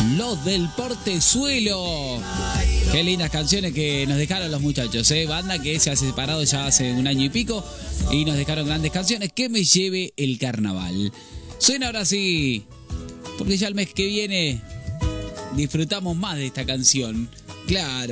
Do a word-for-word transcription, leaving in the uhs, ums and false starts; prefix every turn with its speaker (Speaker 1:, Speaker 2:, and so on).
Speaker 1: Los del Portezuelo. Qué lindas canciones que nos dejaron los muchachos, ¿eh? Banda que se ha separado ya hace un año y pico y nos dejaron grandes canciones. Que me lleve el carnaval. Suena ahora sí, porque ya el mes que viene disfrutamos más de esta canción. Claro.